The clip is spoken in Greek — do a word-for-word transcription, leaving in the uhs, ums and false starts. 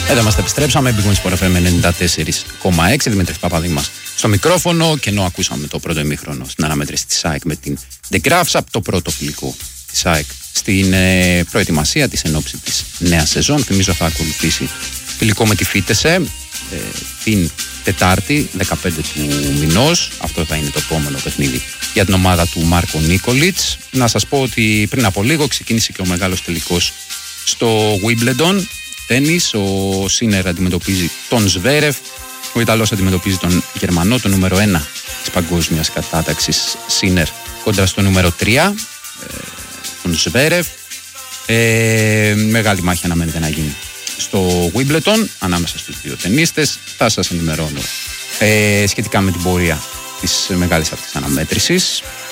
Εδώ μας επιστρέψαμε, Big Win Sport εφ εμ ενενήντα τέσσερα κόμμα έξι, Δημήτρης Παπαδήμας στο μικρόφωνο, και ενώ ακούσαμε το πρώτο ημίχρονο στην αναμέτρηση της ΑΕΚ με την The Graphs, από το πρώτο φιλικό της ΑΕΚ στην ε, προετοιμασία της ενόψη της νέας σεζόν. Θυμίζω θα ακολουθήσει φιλικό με τη Φίτεσε ε, την Τετάρτη, δεκαπέντε του μηνός. Αυτό θα είναι το επόμενο παιχνίδι για την ομάδα του Μάρκο Νίκολιτς. Να σας πω ότι πριν από λίγο ξεκίνησε και ο μεγάλος τελικός στο Wimbledon τένις. Ο Σίνερ αντιμετωπίζει τον Σβέρεφ, ο Ιταλός αντιμετωπίζει τον Γερμανό, το νούμερο ένα της παγκόσμιας κατάταξης Σίνερ κόντρα στο νούμερο τρία, ε, τον Σβέρεφ. Ε, μεγάλη μάχη αναμένεται να γίνει στο Wimbledon ανάμεσα στους δύο τενίστες. Θα σας ενημερώνω ε, σχετικά με την πορεία της μεγάλης αυτής αναμέτρησης.